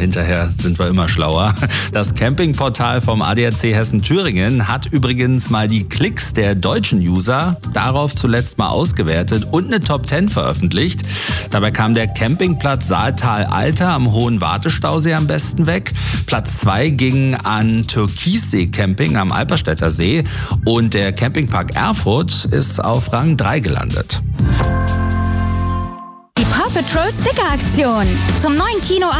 hinterher sind wir immer schlauer. Das Campingportal vom ADAC Hessen-Thüringen hat übrigens mal die Klicks der deutschen User darauf zuletzt mal ausgewertet und eine Top 10 veröffentlicht. Dabei kam der Campingplatz Saaltal-Alter am Hohen Wartestausee am besten weg. Platz 2 ging an Türkissee-Camping am Alperstädter See und der Campingpark Erfurt ist auf Rang 3 gelandet. Die Paw Patrol Sticker Aktion. Zum neuen Kino